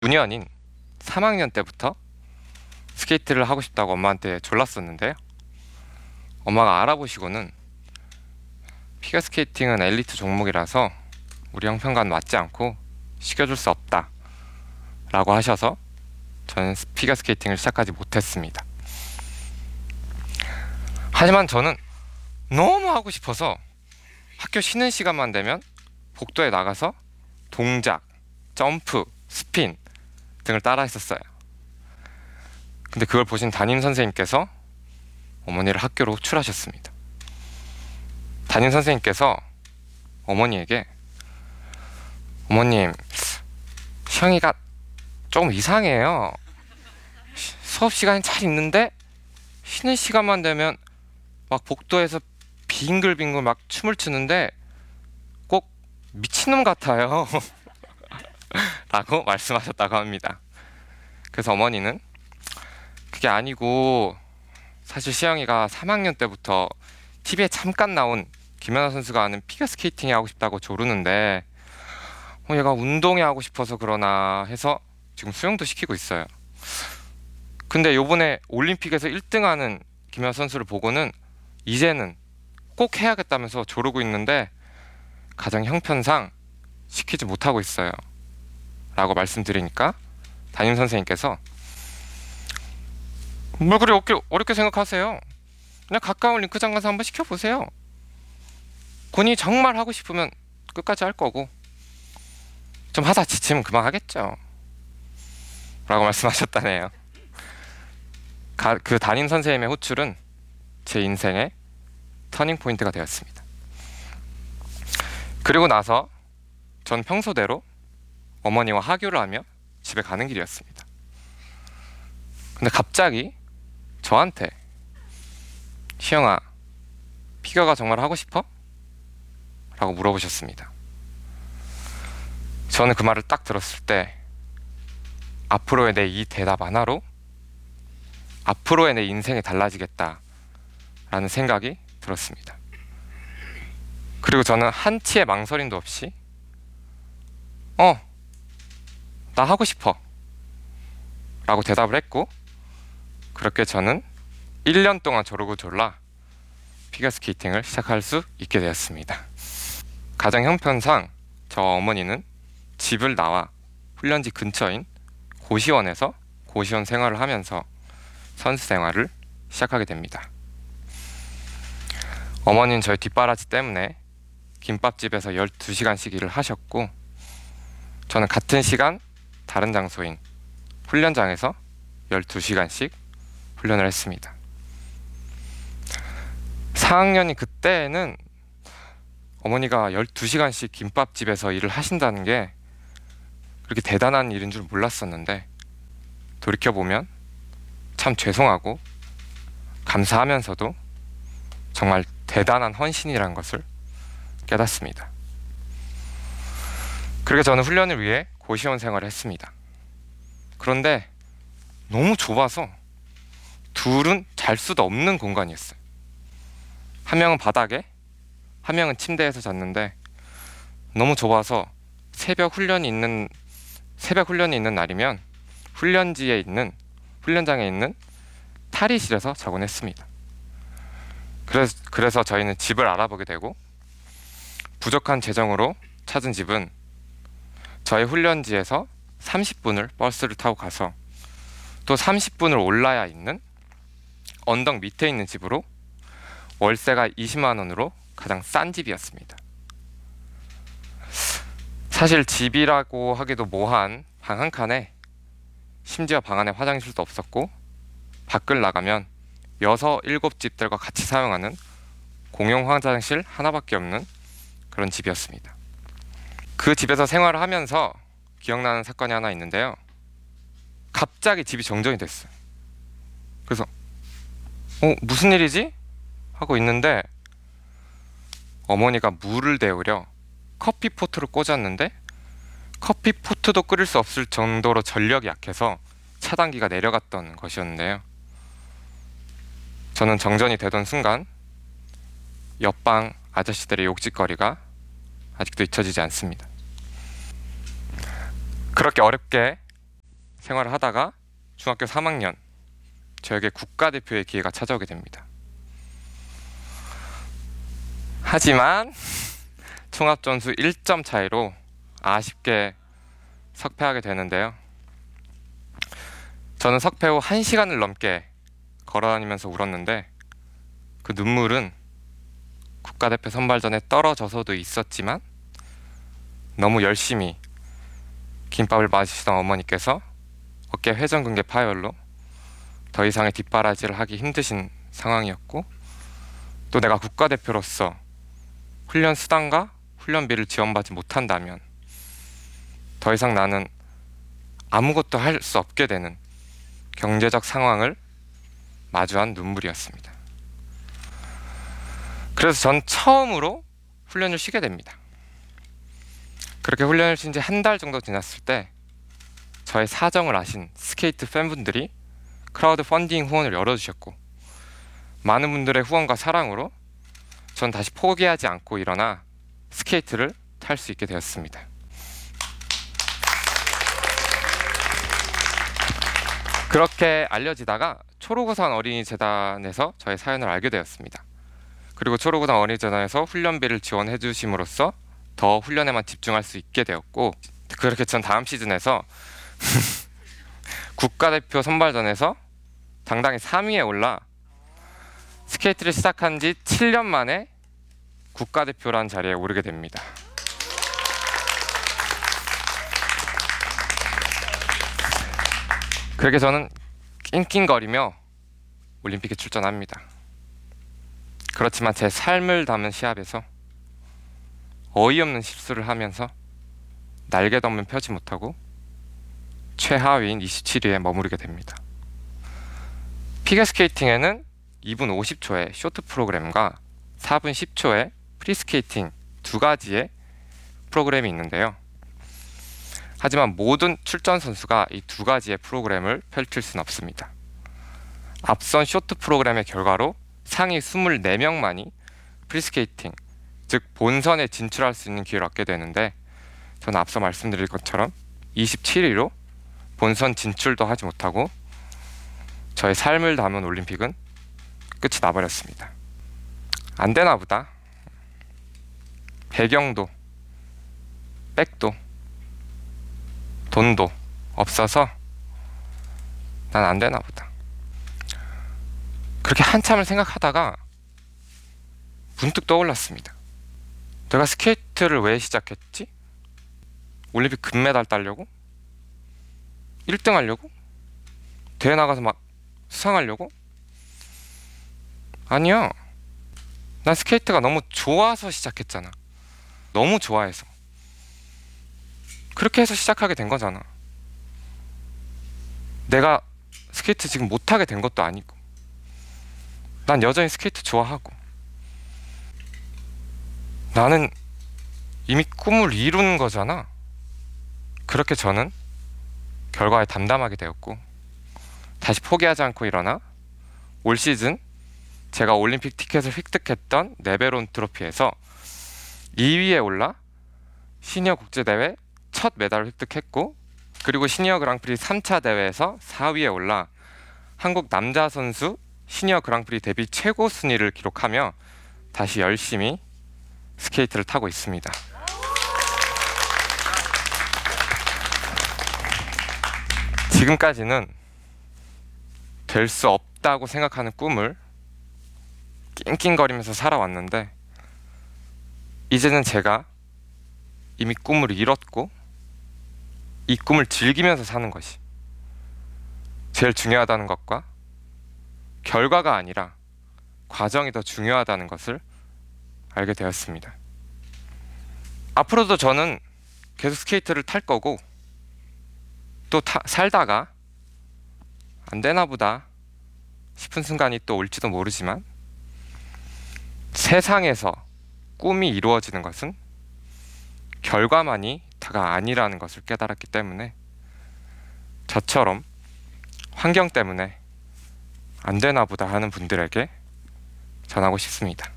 노년인 3학년 때부터 스케이트를 하고 싶다고 엄마한테 졸랐었는데요. 엄마가 알아보시고는 피겨스케이팅은 엘리트 종목이라서 우리 형편과는 맞지 않고 시켜줄 수 없다 라고 하셔서 저는 피겨스케이팅을 시작하지 못했습니다. 하지만 저는 너무 하고 싶어서 학교 쉬는 시간만 되면 복도에 나가서 동작, 점프, 스핀 등을 따라 했었어요. 근데 그걸 보신 담임 선생님께서 어머니를 학교로 호출하셨습니다. 담임 선생님께서 어머니에게 어머님, 시영이가 조금 이상해요. 수업 시간이 잘 있는데 쉬는 시간만 되면 막 복도에서 빙글빙글 막 춤을 추는데 꼭 미친놈 같아요. 라고 말씀하셨다고 합니다. 그래서 어머니는 그게 아니고 사실 시영이가 3학년 때부터 TV에 잠깐 나온 김연아 선수가 하는 피겨스케이팅이 하고 싶다고 조르는데 얘가 운동이 하고 싶어서 그러나 해서 지금 수영도 시키고 있어요. 근데 요번에 올림픽에서 1등하는 김연아 선수를 보고는 이제는 꼭 해야겠다면서 조르고 있는데 가정 형편상 시키지 못하고 있어요 라고 말씀드리니까 담임 선생님께서 뭘 그리 어렵게 생각하세요? 그냥 가까운 링크장 가서 한번 시켜보세요. 본인이 정말 하고 싶으면 끝까지 할 거고 좀 하다 지치면 그만 하겠죠 라고 말씀하셨다네요. 그 담임 선생님의 호출은 제 인생의 터닝 포인트가 되었습니다. 그리고 나서 전 평소대로 어머니와 하교를 하며 집에 가는 길이었습니다. 근데 갑자기 저한테 시영아, 피겨가 정말 하고 싶어? 라고 물어보셨습니다. 저는 그 말을 딱 들었을 때 앞으로의 내 이 대답 하나로 앞으로의 내 인생이 달라지겠다 라는 생각이 들었습니다. 그리고 저는 한치의 망설임도 없이 나 하고 싶어 라고 대답을 했고 그렇게 저는 1년 동안 저러고 졸라 피겨스케이팅을 시작할 수 있게 되었습니다. 가정 형편상 저 어머니는 집을 나와 훈련지 근처인 고시원에서 고시원 생활을 하면서 선수 생활을 시작하게 됩니다. 어머니는 저희 뒷바라지 때문에 김밥집에서 12시간씩 일을 하셨고 저는 같은 시간 다른 장소인 훈련장에서 12시간씩 훈련을 했습니다. 4학년이 그때는 어머니가 12시간씩 김밥집에서 일을 하신다는 게 그렇게 대단한 일인 줄 몰랐었는데 돌이켜보면 참 죄송하고 감사하면서도 정말 대단한 헌신이라는 것을 깨닫습니다. 그렇게 저는 훈련을 위해 고시원 생활을 했습니다. 그런데 너무 좁아서 둘은 잘 수도 없는 공간이었어요. 한 명은 바닥에, 한 명은 침대에서 잤는데 너무 좁아서 새벽 훈련이 있는 날이면 훈련장에 있는 탈의실에서 자곤 했습니다. 그래서 저희는 집을 알아보게 되고 부족한 재정으로 찾은 집은 저희 훈련지에서 30분을 버스를 타고 가서 또 30분을 올라야 있는 언덕 밑에 있는 집으로 월세가 20만 원으로 가장 싼 집이었습니다. 사실 집이라고 하기도 뭐한 방 한 칸에 심지어 방 안에 화장실도 없었고 밖을 나가면 6, 7집들과 같이 사용하는 공용 화장실 하나밖에 없는 그런 집이었습니다. 그 집에서 생활을 하면서 기억나는 사건이 하나 있는데요. 갑자기 집이 정전이 됐어요. 그래서 무슨 일이지? 하고 있는데 어머니가 물을 데우려 커피포트를 꽂았는데 커피포트도 끓일 수 없을 정도로 전력이 약해서 차단기가 내려갔던 것이었는데요. 저는 정전이 되던 순간 옆방 아저씨들의 욕짓거리가 아직도 잊혀지지 않습니다. 그렇게 어렵게 생활을 하다가 중학교 3학년 저에게 국가대표의 기회가 찾아오게 됩니다. 하지만 총합점수 1점 차이로 아쉽게 석패하게 되는데요. 저는 석패 후 1시간을 넘게 걸어다니면서 울었는데 그 눈물은 국가대표 선발전에 떨어져서도 있었지만 너무 열심히 김밥을 맞으시던 어머니께서 어깨 회전근개 파열로 더 이상의 뒷바라지를 하기 힘드신 상황이었고, 또 내가 국가대표로서 훈련 수당과 훈련비를 지원받지 못한다면 더 이상 나는 아무것도 할 수 없게 되는 경제적 상황을 마주한 눈물이었습니다. 그래서 전 처음으로 훈련을 쉬게 됩니다. 그렇게 훈련을 쉰 지 한 달 정도 지났을 때 저의 사정을 아신 스케이트 팬분들이 크라우드 펀딩 후원을 열어주셨고, 많은 분들의 후원과 사랑으로 전 다시 포기하지 않고 일어나 스케이트를 탈 수 있게 되었습니다. 그렇게 알려지다가 초록우산 어린이재단에서 저의 사연을 알게 되었습니다. 그리고 초록우산 어린이재단에서 훈련비를 지원해 주심으로써 더 훈련에만 집중할 수 있게 되었고, 그렇게 전 다음 시즌에서 국가대표 선발전에서 당당히 3위에 올라 스케이트를 시작한 지 7년 만에 국가대표라는 자리에 오르게 됩니다. 그렇게 저는 낑낑거리며 올림픽에 출전합니다. 그렇지만 제 삶을 담은 시합에서 어이없는 실수를 하면서 날개도 펴지 못하고 최하위인 27위에 머무르게 됩니다. 피겨스케이팅에는 2분 50초의 쇼트 프로그램과 4분 10초의 프리스케이팅 두 가지의 프로그램이 있는데요. 하지만 모든 출전 선수가 이 두 가지의 프로그램을 펼칠 수는 없습니다. 앞선 쇼트 프로그램의 결과로 상위 24명만이 프리스케이팅, 즉 본선에 진출할 수 있는 기회를 얻게 되는데, 저는 앞서 말씀드린 것처럼 27위로 본선 진출도 하지 못하고 저의 삶을 담은 올림픽은 끝이 나버렸습니다. 안 되나 보다. 배경도 백도 돈도 없어서 난 안 되나 보다. 그렇게 한참을 생각하다가 문득 떠올랐습니다. 내가 스케이트를 왜 시작했지? 올림픽 금메달 따려고? 1등 하려고? 대회 나가서 막 수상하려고? 아니야. 난 스케이트가 너무 좋아서 시작했잖아. 너무 좋아해서. 그렇게 해서 시작하게 된 거잖아. 내가 스케이트 지금 못하게 된 것도 아니고, 난 여전히 스케이트 좋아하고, 나는 이미 꿈을 이룬 거잖아. 그렇게 저는 결과에 담담하게 되었고, 다시 포기하지 않고 일어나 올 시즌 제가 올림픽 티켓을 획득했던 네베론 트로피에서 2위에 올라 시니어 국제대회 첫 메달을 획득했고, 그리고 시니어 그랑프리 3차 대회에서 4위에 올라 한국 남자 선수 시니어 그랑프리 데뷔 최고 순위를 기록하며 다시 열심히 스케이트를 타고 있습니다. 지금까지는 될 수 없다고 생각하는 꿈을 낑낑거리면서 살아왔는데, 이제는 제가 이미 꿈을 이뤘고 이 꿈을 즐기면서 사는 것이 제일 중요하다는 것과, 결과가 아니라 과정이 더 중요하다는 것을 알게 되었습니다. 앞으로도 저는 계속 스케이트를 탈 거고, 또 살다가 안 되나 보다 싶은 순간이 또 올지도 모르지만, 세상에서 꿈이 이루어지는 것은 결과만이 다가 아니라는 것을 깨달았기 때문에, 저처럼 환경 때문에 안 되나 보다 하는 분들에게 전하고 싶습니다.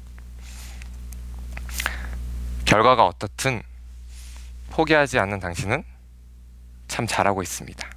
결과가 어떻든 포기하지 않는 당신은 참 잘하고 있습니다.